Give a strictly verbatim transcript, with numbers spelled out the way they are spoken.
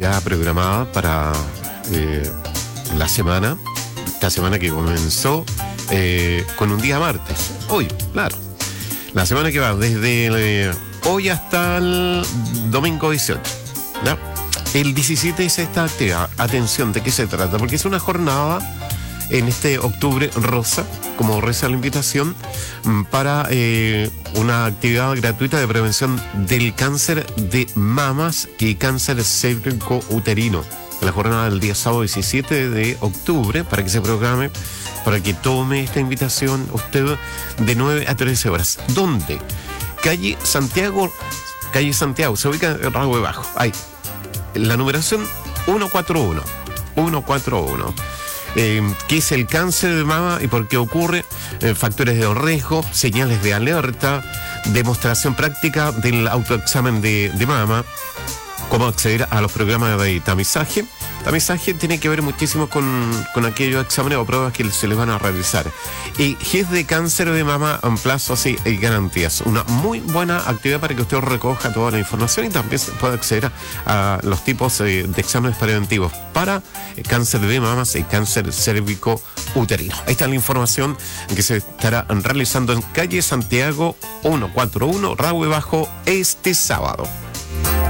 ya programada para eh, la semana, esta semana que comenzó eh, con un día martes. Hoy, claro. La semana que va desde eh, hoy hasta el domingo dieciocho. ¿Ya? El diecisiete es esta actividad. Atención, ¿de qué se trata? Porque es una jornada en este octubre rosa, como reza la invitación, para eh, una actividad gratuita de prevención del cáncer de mamas y cáncer cérvico-uterino. La jornada del día sábado diecisiete de octubre, para que se programe, para que tome esta invitación usted de nueve a trece horas. ¿Dónde? Calle Santiago, calle Santiago, se ubica en Rango de Bajo. Ahí. La numeración ciento cuarenta y uno. ciento cuarenta y uno. Eh, ¿Qué es el cáncer de mama y por qué ocurre? Eh, factores de riesgo, señales de alerta, demostración práctica del autoexamen de, de mama, cómo acceder a los programas de tamizaje. Tamizaje tiene que ver muchísimo con, con aquellos exámenes o pruebas que se les van a realizar. Y G I S de cáncer de mama en plazos y, y garantías. Una muy buena actividad para que usted recoja toda la información y también pueda acceder a, a los tipos de, de exámenes preventivos para cáncer de mamas y cáncer cérvico-uterino. Ahí está la información que se estará realizando en calle Santiago ciento cuarenta y uno, Rahue Bajo, este sábado.